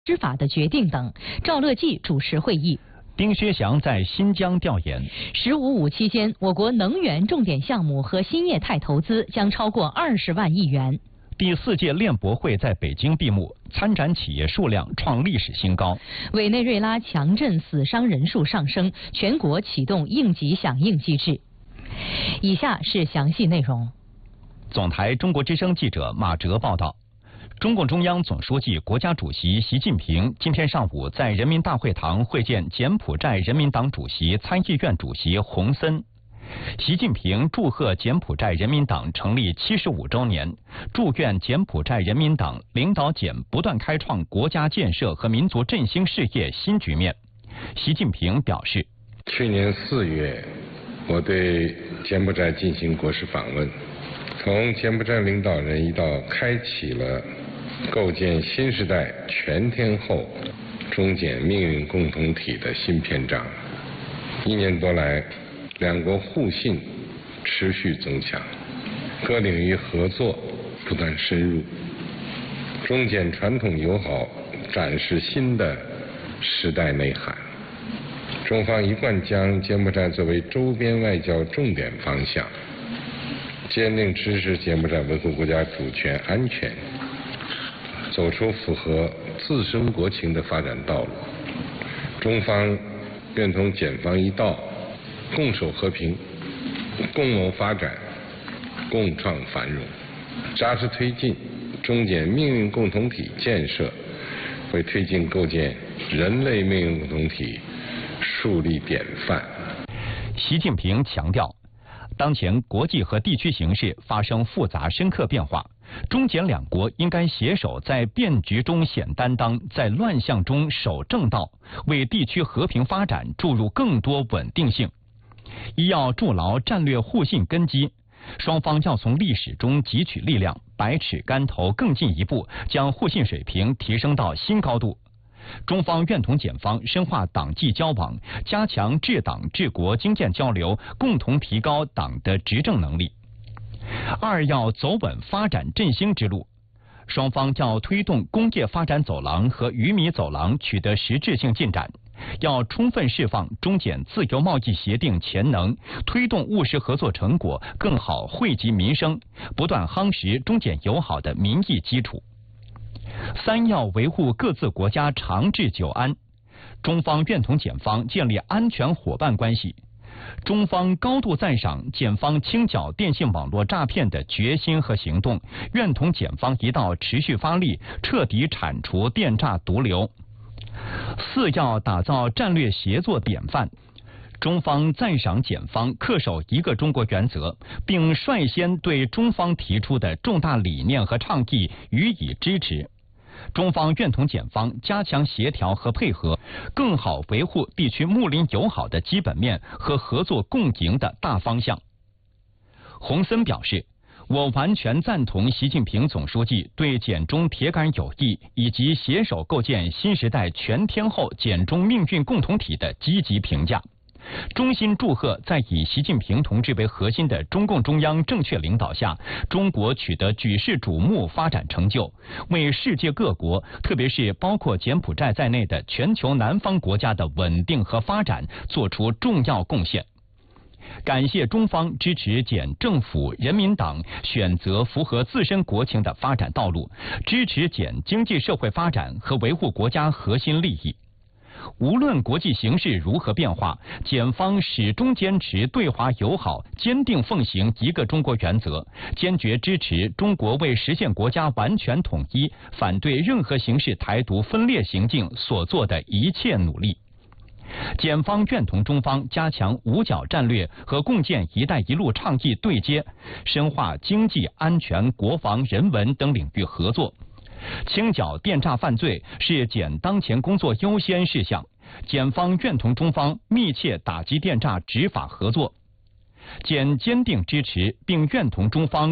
司法的决定等。赵乐际主持会议。 丁薛祥在新疆调研。 “15+5”期间，我国能源重点项目和新业态投资将超过20万亿元。 第4届链博会在北京闭幕，参展企业数量创历史新高。 委内瑞拉强震死伤人数上升，全国启动应急响应机制。以下是详细内容。 总台中国之声记者马哲报道。中共中央总书记、国家主席习近平今天上午在人民大会堂会见柬埔寨人民党主席、参议院主席洪森。习近平祝贺柬埔寨人民党成立75周年，祝愿柬埔寨人民党领导柬不断开创国家建设和民族振兴事业新局面。习近平表示， 去年4月，我对柬埔寨进行国事访问，同柬埔寨领导人一道开启了构建新时代全天候中柬命运共同体的新篇章。1年多来，两国互信持续增强，各领域合作不断深入，中柬传统友好展示新的时代内涵。中方一贯将柬埔寨作为周边外交重点方向，坚定支持柬埔寨维护国家主权安全，走出符合自身国情的发展道路。中方愿同柬方一道，共守和平，共谋发展，共创繁荣，扎实推进中柬命运共同体建设，为推进构建人类命运共同体树立典范。 习近平强调，当前国际和地区形势发生复杂深刻变化，中柬两国应该携手在变局中显担当，在乱象中守正道，为地区和平发展注入更多稳定性。一要筑牢战略互信根基，双方要从历史中汲取力量，百尺竿头更进一步，将互信水平提升到新高度。中方愿同柬方深化党际交往，加强治党治国经验交流，共同提高党的执政能力。二要走稳发展振兴之路，双方要推动工业发展走廊和鱼米走廊取得实质性进展，要充分释放中柬自由贸易协定潜能，推动务实合作成果更好惠及民生，不断夯实中柬友好的民意基础。三要维护各自国家长治久安，中方愿同柬方建立安全伙伴关系。中方高度赞赏检方清剿电信网络诈骗的决心和行动，愿同检方一道持续发力，彻底铲除电诈毒瘤。四要打造战略协作典范，中方赞赏检方恪守一个中国原则，并率先对中方提出的重大理念和倡议予以支持。中方愿同检方加强协调和配合，更好维护地区睦邻友好的基本面和合作共赢的大方向。洪森表示，我完全赞同习近平总书记对柬中铁杆友谊以及携手构建新时代全天候柬中命运共同体的积极评价，衷心祝贺在以习近平同志为核心的中共中央正确领导下，中国取得举世瞩目发展成就，为世界各国，特别是包括柬埔寨在内的全球南方国家的稳定和发展做出重要贡献。感谢中方支持柬政府人民党选择符合自身国情的发展道路，支持柬经济社会发展和维护国家核心利益。无论国际形势如何变化，柬方始终坚持对华友好，坚定奉行一个中国原则，坚决支持中国为实现国家完全统一，反对任何形式台独分裂行径所做的一切努力。柬方愿同中方加强五角战略和共建“一带一路”倡议对接，深化经济、安全、国防、人文等领域合作。清剿电诈犯罪是柬当前工作优先事项，检方愿同中方密切打击电诈执法合作。柬坚定支持并愿同中方